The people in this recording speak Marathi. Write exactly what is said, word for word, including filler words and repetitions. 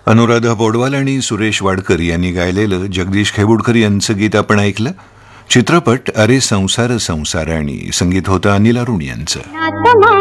अनुराधा पौडवाल आणि सुरेश वाडकर यांनी गायलेलं जगदीश खेबुडकर यांचं गीत आपण ऐकलं. चित्रपट अरे संसार संसार आणि संगीत होतं अनिल अरुण यांचं.